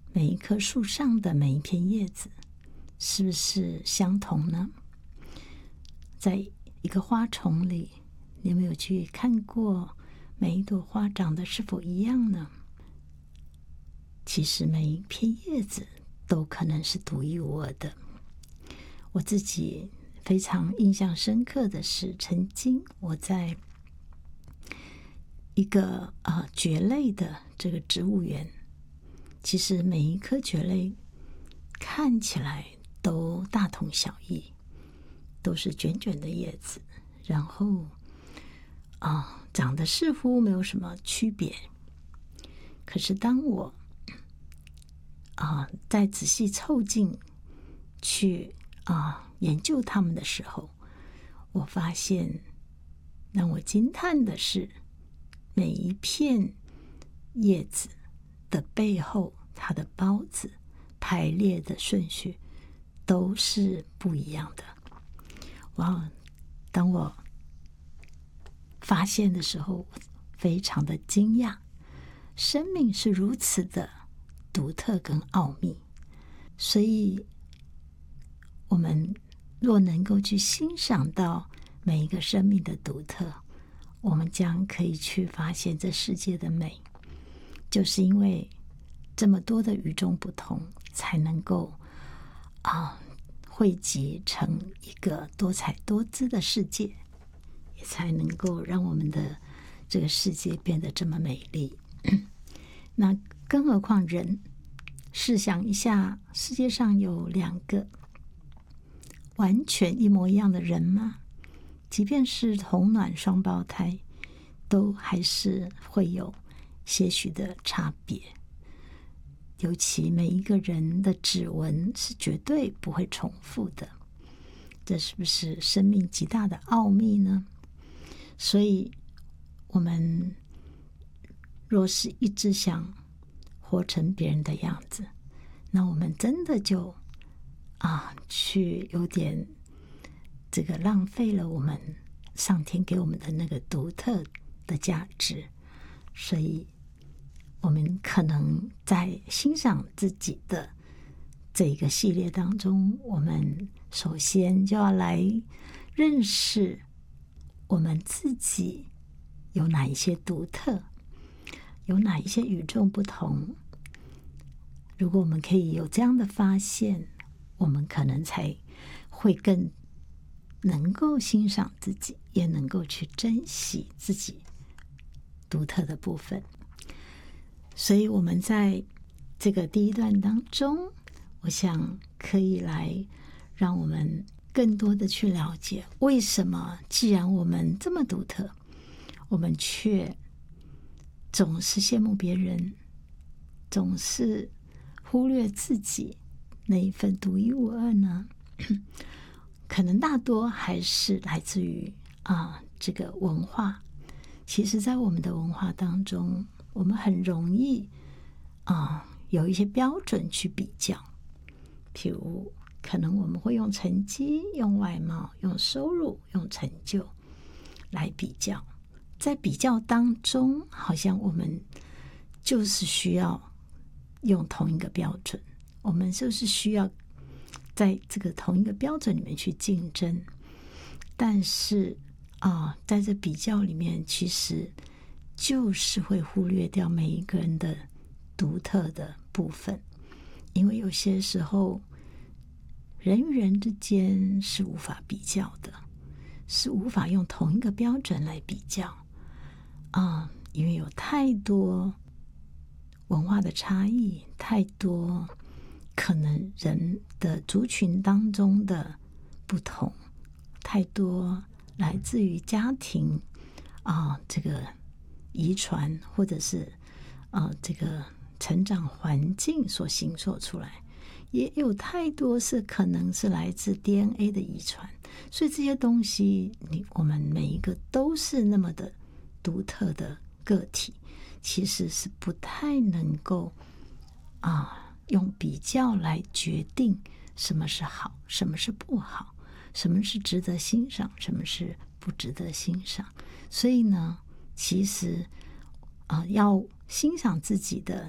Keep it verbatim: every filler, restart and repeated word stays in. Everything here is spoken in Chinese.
每一棵树上的每一片叶子是不是相同呢？在一个花丛里，你有没有去看过每一朵花长得是否一样呢？其实每一片叶子都可能是独一无二的。我自己非常印象深刻的是，曾经我在一个呃蕨类的这个植物园，其实每一棵蕨类看起来都大同小异，都是卷卷的叶子，然后啊、呃、长得似乎没有什么区别。可是当我啊、呃、再仔细凑近去啊、呃、研究它们的时候，我发现让我惊叹的是，每一片叶子的背后，它的孢子排列的顺序都是不一样的。哇！当我发现的时候，非常的惊讶，生命是如此的独特跟奥秘。所以我们若能够去欣赏到每一个生命的独特，我们将可以去发现这世界的美。就是因为这么多的与众不同，才能够啊汇集成一个多彩多姿的世界，也才能够让我们的这个世界变得这么美丽。那更何况人，试想一下，世界上有两个完全一模一样的人吗？即便是同卵双胞胎，都还是会有些许的差别。尤其每一个人的指纹是绝对不会重复的，这是不是生命极大的奥秘呢？所以我们若是一直想活成别人的样子，那我们真的就啊，去有点这个浪费了我们上天给我们的那个独特的价值。所以我们可能在欣赏自己的这一个系列当中，我们首先就要来认识我们自己有哪一些独特，有哪一些与众不同。如果我们可以有这样的发现，我们可能才会更能够欣赏自己，也能够去珍惜自己独特的部分。所以我们在这个第一段当中，我想可以来让我们更多的去了解，为什么既然我们这么独特，我们却总是羡慕别人，总是忽略自己那一份独一无二呢？可能大多还是来自于啊这个文化。其实在我们的文化当中，我们很容易啊有一些标准去比较，譬如可能我们会用成绩、用外貌、用收入、用成就来比较。在比较当中，好像我们就是需要用同一个标准，我们就是需要在这个同一个标准里面去竞争。但是啊，在这比较里面，其实就是会忽略掉每一个人的独特的部分。因为有些时候人与人之间是无法比较的，是无法用同一个标准来比较啊，因为有太多文化的差异，太多可能人的族群当中的不同，太多来自于家庭啊，这个遗传或者是啊这个成长环境所形塑出来，也有太多是可能是来自 D N A 的遗传。所以这些东西，你我们每一个都是那么的独特的个体，其实是不太能够啊用比较来决定什么是好，什么是不好，什么是值得欣赏，什么是不值得欣赏。所以呢，其实啊、呃，要欣赏自己的